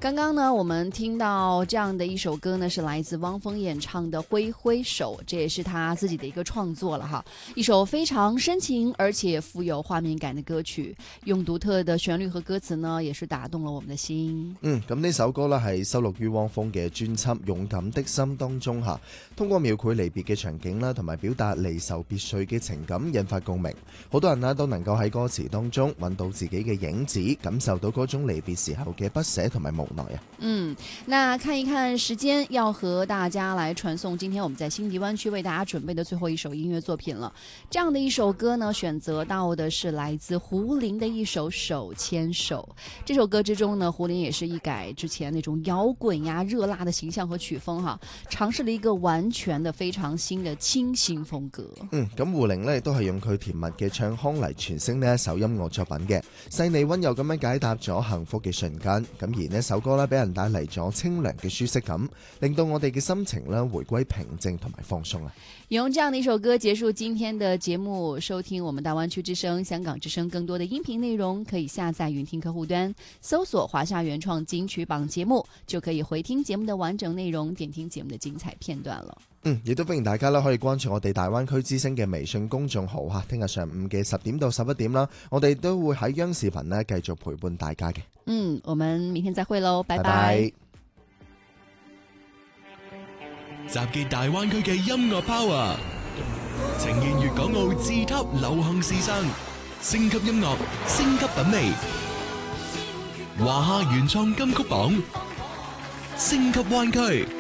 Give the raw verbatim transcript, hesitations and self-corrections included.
刚刚呢，我们听到这样的一首歌呢，是来自汪峰演唱的《挥挥手》，这也是他自己的一个創作了哈。一首非常深情而且富有畫面感的歌曲，用獨特的旋律和歌詞呢，也是打動了我們的心。 嗯，咁呢首歌呢係收錄於汪峰嘅專輯《勇敢的心》當中嚇，通過描繪離別嘅場景啦，同埋表達離愁別緒嘅情感，引發共鳴。好多人呢都能夠喺歌詞當中揾到自己嘅影子，感受到嗰種離別時候嘅不捨同埋無奈啊。 嗯，那看一看時間，要和大家來傳送今天我們在新迪灣區為大家準備的最後一首音樂作品了。這樣的一首歌呢，選擇到的是來自胡林的一首《手牽手》。這首歌之中呢，胡林也是一改之前那種搖滾呀、熱辣的形象和曲風哈，嘗試了一個完全的非常新的清新風格。 嗯，咁胡玲呢亦都係用佢甜蜜嘅唱腔嚟詮釋呢一首音樂作品嘅，細膩溫柔咁樣解答咗幸福嘅瞬間。咁而呢首歌呢，俾人帶嚟咗清涼嘅舒適感，令到我哋嘅心情呢回歸平靜同埋放鬆啊！ 用這樣的一首歌結束今天的節目，收聽我們大灣區之聲、香港之聲更多的音頻內容，可以下載雲聽客戶端，搜索華夏原創金曲榜節目，就可以回聽節目的完整內容，點聽節目的精彩片段了。 嗯，亦都歡迎大家啦，可以關注我哋大灣區之聲嘅微信公眾號嚇，聽日上午嘅十點到十一點啦，我哋都會喺央視頻呢繼續陪伴大家嘅。 嗯，我們明天再會嘍，拜拜。 拜拜。 集結大灣區嘅音樂 power， 呈現粵港澳自級流行時尚，升級音樂，升級品味。華夏原創金曲榜，升級灣區。